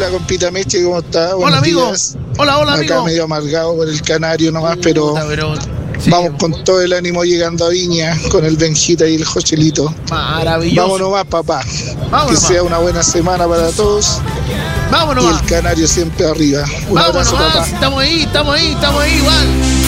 Hola, compita Meche, ¿cómo está? Hola, amigo. Días. Hola, amigo. Acá medio amargado por el Canario nomás, pero sí, vamos con todo el ánimo llegando a Viña con el Benjita y el Joselito. Maravilloso. Vamos nomás, papá. Vámonos, que sea una buena semana para todos. Vámonos. Y el Canario siempre arriba. Un abrazo, papá. Estamos ahí igual.